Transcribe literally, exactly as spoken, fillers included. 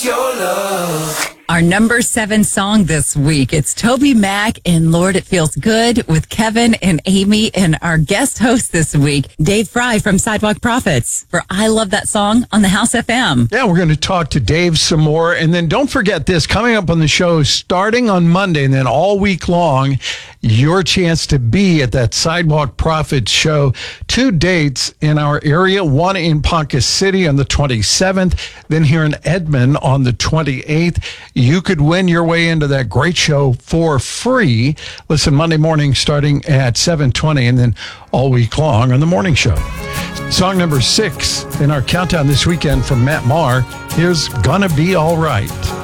It's your love. Our number seven song this week. It's Toby Mac and Lord, It Feels Good with Kevin and Amy and our guest host this week, Dave Fry from Sidewalk Prophets for I Love That Song on the House F M. Yeah, we're going to talk to Dave some more. And then don't forget this, coming up on the show starting on Monday and then all week long, your chance to be at that Sidewalk Prophets show. Two dates in our area, one in Ponca City on the twenty-seventh, then here in Edmond on the twenty-eighth. You could win your way into that great show for free. Listen, Monday morning starting at seven twenty and then all week long on the morning show. Song number six in our countdown this weekend from Matt Maher. Here's Gonna Be All Right.